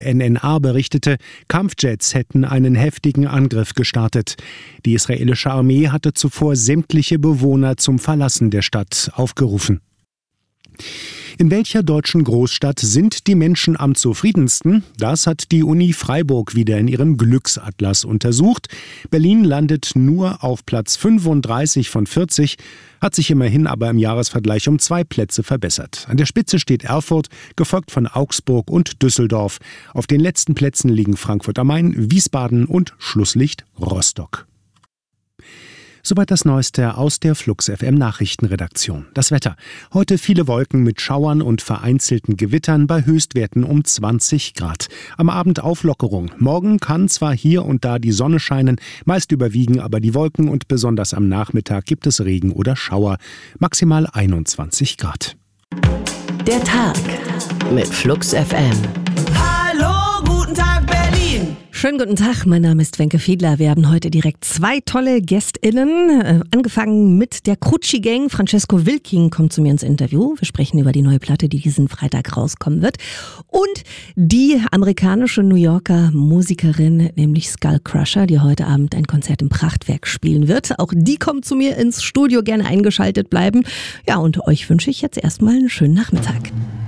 NNA berichtete, Kampfjets hätten einen heftigen Angriff gestartet. Die israelische Armee hatte zuvor sämtliche Bewohner zum Verlassen der Stadt aufgerufen. In welcher deutschen Großstadt sind die Menschen am zufriedensten? Das hat die Uni Freiburg wieder in ihrem Glücksatlas untersucht. Berlin landet nur auf Platz 35 von 40, hat sich immerhin aber im Jahresvergleich um 2 Plätze verbessert. An der Spitze steht Erfurt, gefolgt von Augsburg und Düsseldorf. Auf den letzten Plätzen liegen Frankfurt am Main, Wiesbaden und Schlusslicht Rostock. Soweit das Neueste aus der Flux FM Nachrichtenredaktion. Das Wetter. Heute viele Wolken mit Schauern und vereinzelten Gewittern bei Höchstwerten um 20 Grad. Am Abend Auflockerung. Morgen kann zwar hier und da die Sonne scheinen, meist überwiegen aber die Wolken und besonders am Nachmittag gibt es Regen oder Schauer. Maximal 21 Grad. Der Tag mit Flux FM. Hallo, guten Tag Berlin! Schönen guten Tag, mein Name ist Wenke Fiedler. Wir haben heute direkt 2 tolle GästInnen. Angefangen mit der Crucci Gang. Francesco Wilking kommt zu mir ins Interview. Wir sprechen über die neue Platte, die diesen Freitag rauskommen wird. Und die amerikanische New Yorker Musikerin, nämlich Skull Crusher, die heute Abend ein Konzert im Prachtwerk spielen wird. Auch die kommt zu mir ins Studio, gerne eingeschaltet bleiben. Ja, und euch wünsche ich jetzt erstmal einen schönen Nachmittag.